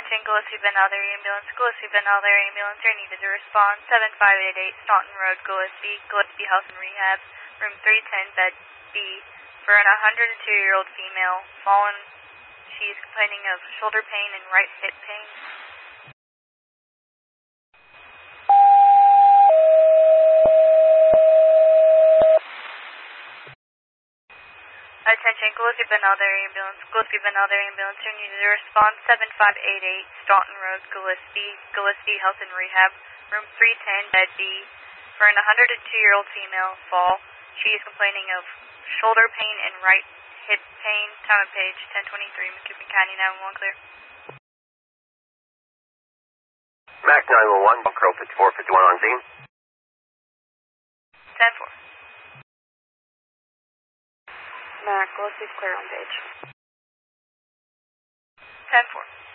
Attention, Gillespie Ben Alder Ambulance. Gillespie Ben Alder Ambulance. You're needed to respond. 7588 Staunton Road, Gillespie. Gillespie Health and Rehab. Room 310, bed B. For an 102-year-old female. Fallen. She is complaining of shoulder pain and right hip pain. Attention, Gillespie Ben Alder Ambulance. Gillespie Ben Alder Ambulance. You're needed to respond. 7588 Staunton Road, Gillespie. Gillespie Health and Rehab. Room 310, bed B. For an 102-year-old female. Fall. She is complaining of shoulder pain and right hip pain. Time of page 1023. McCubbin County 911 clear. MAC 911. Crow 5451 on scene. 10-4. Mac, Gillespie's clear on page. 10-4.